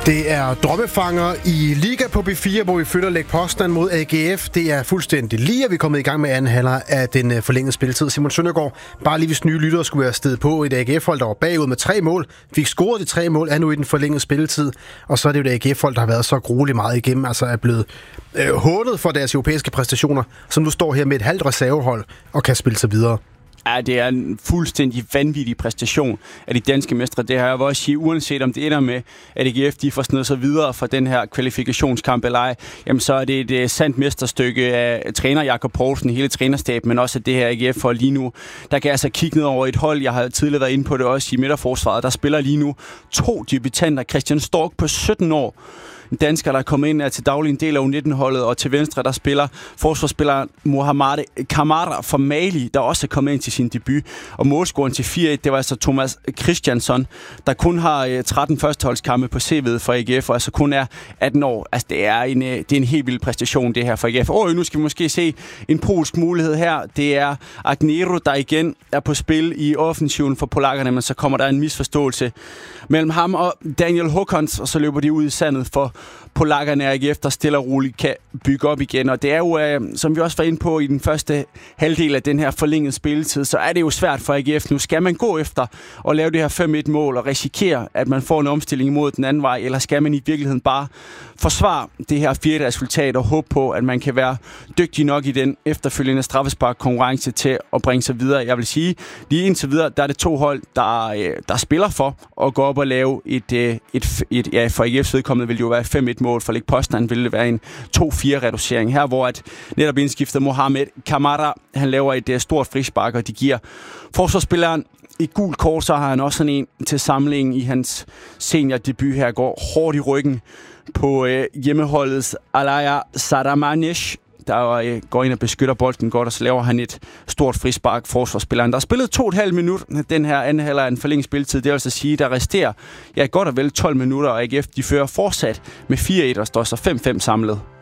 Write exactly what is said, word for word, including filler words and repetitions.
Det er drømmefanger i Liga på B fire, hvor vi følger Lech Poznan mod A G F. Det er fuldstændig lige, at vi er kommet i gang med anden halvleg af den forlængede spilletid. Simon Søndergaard, bare lige hvis nye lyttere skulle være stedet på et A G F-hold, der var bagud med tre mål. Fik scoret de tre mål, er nu i den forlængede spilletid. Og så er det jo et A G F-hold, der har været så grueligt meget igennem, altså er blevet øh, hånet for deres europæiske præstationer, som nu står her med et halvt reservehold og kan spille sig videre. Ja, det er en fuldstændig vanvittig præstation af de danske mestre. Det har jeg også sige, uanset om det ender med, at A G F de får snedet sig videre fra den her kvalifikationskamp eller ej, jamen så er det et sandt mesterstykke af træner Jakob Poulsen, hele trænerstaben, men også af det her A G F-hold lige nu. Der kan jeg altså kigge ned over et hold, jeg har tidligere været inde på det også i midterforsvaret, der spiller lige nu to debutanter. Christian Stork på sytten år. En dansker, der er kommet ind er til daglig en del af U nitten-holdet, og til venstre, der spiller forsvarsspiller Mohamed Kamara fra Mali, der også er kommet ind til sin debut. Og målscoren til fire et, det var altså Thomas Christiansson, der kun har tretten førsteholdskampe på C V'et for A G F, og altså kun er atten år. Altså, det er en, det er en helt vild præstation, det her for A G F. Og nu skal vi måske se en polsk mulighed her. Det er Agnero, der igen er på spil i offensiven for polakkerne, men så kommer der en misforståelse mellem ham og Daniel Håkons, og så løber de ud i sandet for polakkerne A G F, der stille og roligt kan bygge op igen. Og det er jo, øh, som vi også var inde på i den første halvdel af den her forlængede spilletid, så er det jo svært for A G F nu. Skal man gå efter og lave det her fem et mål og risikere, at man får en omstilling imod den anden vej, eller skal man i virkeligheden bare forsvare det her fjerde resultat og håbe på, at man kan være dygtig nok i den efterfølgende straffespark-konkurrence til at bringe sig videre? Jeg vil sige, lige indtil videre, der er det to hold, der, øh, der spiller for at gå op og lave et, øh, et, et ja, for A G F's vedkommende vil det jo være fem et mål. For Lech Poznan ville det være en to fire reducering her, hvor at netop indskiftet Mohamed Kamara, han laver et uh, stort frispark, og de giver forsvarsspilleren i gul kort, så har han også sådan en til samlingen i hans seniordebut her, går hårdt i ryggen på øh, hjemmeholdets Alaya Saramanish, der øh, går ind og beskytter bolden godt, og så laver han et stort frispark forsvarsspilleren. Der er spillet to og et halvt minut den her anden halvleg af en forlænget spilletid. Det vil altså sige, der resterer ja, godt og vel tolv minutter, og A G F de fører fortsat med fire et og står så fem fem samlet.